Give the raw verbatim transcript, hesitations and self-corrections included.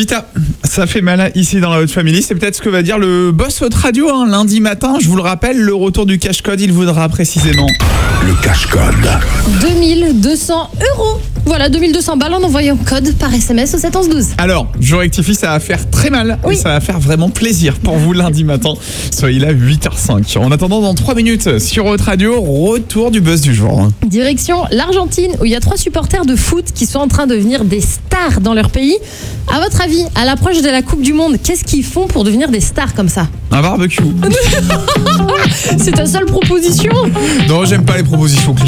Vita, ça fait mal ici dans la Haute Family. C'est peut-être ce que va dire le boss Haute Radio hein, lundi matin. Je vous le rappelle, le retour du cash-code, il voudra précisément... Le cash-code. deux mille deux cents euros. Voilà, deux mille deux cents balles en envoyant code par S M S au sept onze douze. Alors, je rectifie, ça va faire très mal. Oui. Et ça va faire vraiment plaisir pour vous lundi matin. Soyez là, huit heures cinq. En attendant, dans trois minutes, sur Haute Radio, retour du buzz du jour. Direction l'Argentine, où il y a trois supporters de foot qui sont en train de devenir des stars dans leur pays. À votre avis, à l'approche de la Coupe du Monde, qu'est-ce qu'ils font pour devenir des stars comme ça? Un barbecue. C'est ta seule proposition? Non, j'aime pas les propositions.